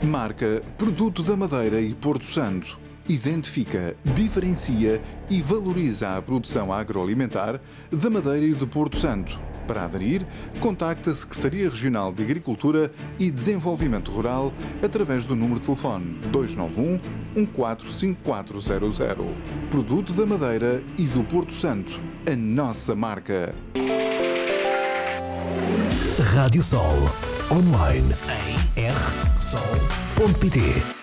Marca Produto da Madeira e Porto Santo. Identifica, diferencia e valoriza a produção agroalimentar da Madeira e de Porto Santo. Para aderir, contacte a Secretaria Regional de Agricultura e Desenvolvimento Rural através do número de telefone 291 145400. Produto da Madeira e do Porto Santo. A nossa marca. Rádio Sol. Online em rsol.pt